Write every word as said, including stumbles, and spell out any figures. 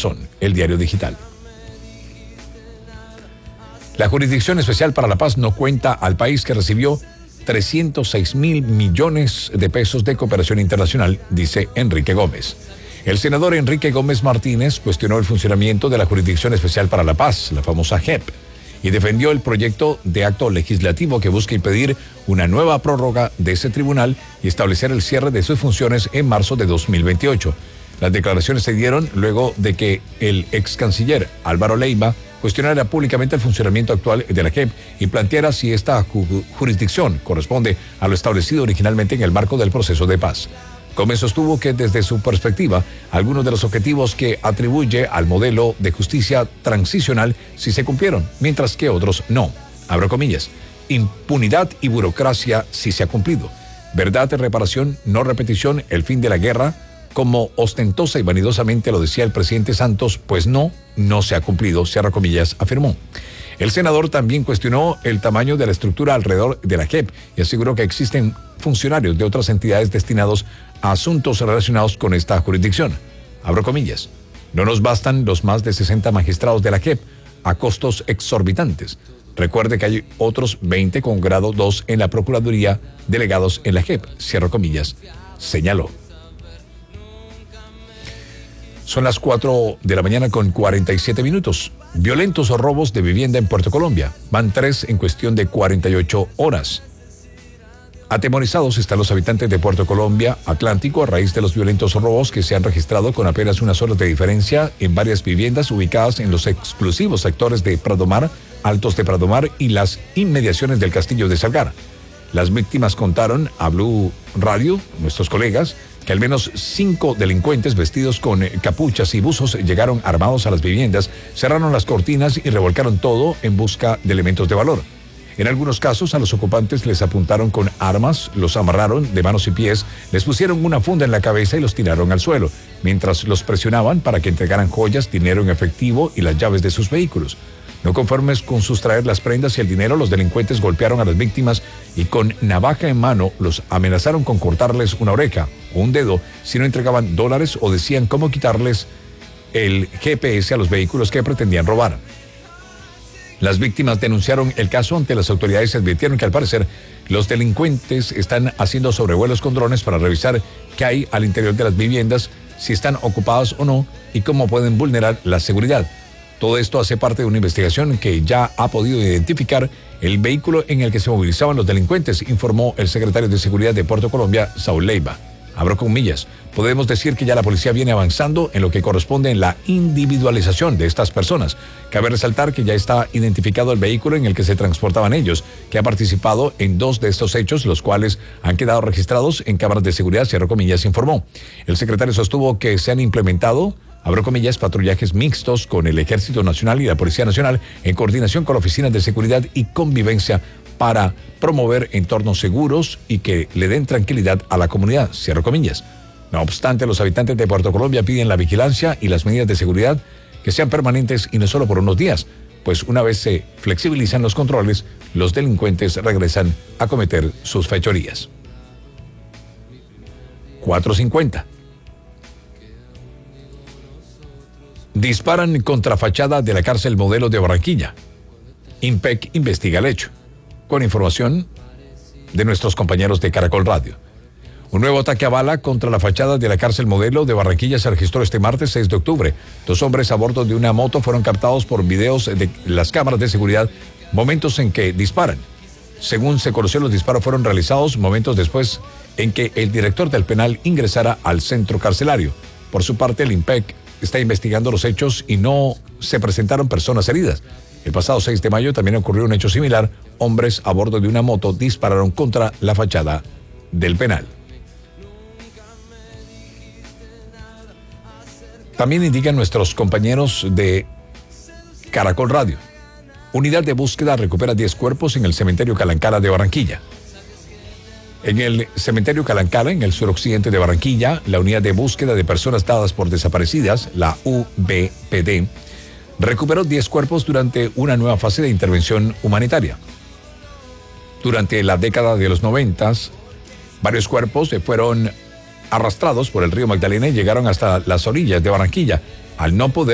Razón, el diario digital. La Jurisdicción Especial para la Paz no cuenta al país que recibió trescientos seis mil millones de pesos de cooperación internacional, dice Enrique Gómez. El senador Enrique Gómez Martínez cuestionó el funcionamiento de la Jurisdicción Especial para la Paz, la famosa J E P, y defendió el proyecto de acto legislativo que busca impedir una nueva prórroga de ese tribunal y establecer el cierre de sus funciones en marzo de dos mil veintiocho. Las declaraciones se dieron luego de que el ex canciller Álvaro Leiva cuestionara públicamente el funcionamiento actual de la J E P y planteara si esta ju- jurisdicción corresponde a lo establecido originalmente en el marco del proceso de paz. Gómez sostuvo que desde su perspectiva, algunos de los objetivos que atribuye al modelo de justicia transicional sí se cumplieron, mientras que otros no. Abro comillas. Impunidad y burocracia sí se ha cumplido. Verdad, reparación, no repetición, el fin de la guerra, como ostentosa y vanidosamente lo decía el presidente Santos, pues no, no se ha cumplido, cierra comillas, afirmó. El senador también cuestionó el tamaño de la estructura alrededor de la J E P y aseguró que existen funcionarios de otras entidades destinados a asuntos relacionados con esta jurisdicción. Abro comillas. No nos bastan los más de sesenta magistrados de la J E P a costos exorbitantes. Recuerde que hay otros veinte con grado dos en la Procuraduría delegados en la J E P, cierro comillas, señaló. Son las cuatro de la mañana con cuarenta y siete minutos. Violentos robos de vivienda en Puerto Colombia. Van tres en cuestión de cuarenta y ocho horas. Atemorizados están los habitantes de Puerto Colombia Atlántico a raíz de los violentos robos que se han registrado con apenas unas horas de diferencia en varias viviendas ubicadas en los exclusivos sectores de Pradomar, Altos de Pradomar y las inmediaciones del Castillo de Salgar. Las víctimas contaron a Blue Radio, nuestros colegas, que al menos cinco delincuentes vestidos con capuchas y buzos llegaron armados a las viviendas, cerraron las cortinas y revolcaron todo en busca de elementos de valor. En algunos casos a los ocupantes les apuntaron con armas, los amarraron de manos y pies, les pusieron una funda en la cabeza y los tiraron al suelo, mientras los presionaban para que entregaran joyas, dinero en efectivo y las llaves de sus vehículos. No conformes con sustraer las prendas y el dinero, los delincuentes golpearon a las víctimas y con navaja en mano los amenazaron con cortarles una oreja o un dedo si no entregaban dólares o decían cómo quitarles el G P S a los vehículos que pretendían robar. Las víctimas denunciaron el caso ante las autoridades y advirtieron que al parecer los delincuentes están haciendo sobrevuelos con drones para revisar qué hay al interior de las viviendas, si están ocupadas o no y cómo pueden vulnerar la seguridad. Todo esto hace parte de una investigación que ya ha podido identificar el vehículo en el que se movilizaban los delincuentes, informó el secretario de Seguridad de Puerto Colombia, Saúl Leiva. Abro comillas. Podemos decir que ya la policía viene avanzando en lo que corresponde en la individualización de estas personas. Cabe resaltar que ya está identificado el vehículo en el que se transportaban ellos, que ha participado en dos de estos hechos, los cuales han quedado registrados en cámaras de seguridad, cierro comillas, informó. El secretario sostuvo que se han implementado, abro comillas, patrullajes mixtos con el Ejército Nacional y la Policía Nacional en coordinación con oficinas de seguridad y convivencia para promover entornos seguros y que le den tranquilidad a la comunidad, cierro comillas. No obstante, los habitantes de Puerto Colombia piden la vigilancia y las medidas de seguridad que sean permanentes y no solo por unos días, pues una vez se flexibilizan los controles, los delincuentes regresan a cometer sus fechorías. cuatro cincuenta. Disparan contra fachada de la cárcel Modelo de Barranquilla. IMPEC investiga el hecho. Con información de nuestros compañeros de Caracol Radio. Un nuevo ataque a bala contra la fachada de la cárcel Modelo de Barranquilla se registró este martes seis de octubre. Dos hombres a bordo de una moto fueron captados por videos de las cámaras de seguridad, momentos en que disparan. Según se conoció, los disparos fueron realizados momentos después en que el director del penal ingresara al centro carcelario. Por su parte, el IMPEC está investigando los hechos y no se presentaron personas heridas. El pasado seis de mayo también ocurrió un hecho similar. Hombres a bordo de una moto dispararon contra la fachada del penal. También indican nuestros compañeros de Caracol Radio. Unidad de búsqueda recupera diez cuerpos en el cementerio Calancala de Barranquilla. En el cementerio Calancala, en el suroccidente de Barranquilla, la unidad de búsqueda de personas dadas por desaparecidas, la U B P D, recuperó diez cuerpos durante una nueva fase de intervención humanitaria. Durante la década de los noventas, varios cuerpos se fueron arrastrados por el río Magdalena y llegaron hasta las orillas de Barranquilla. Al no poder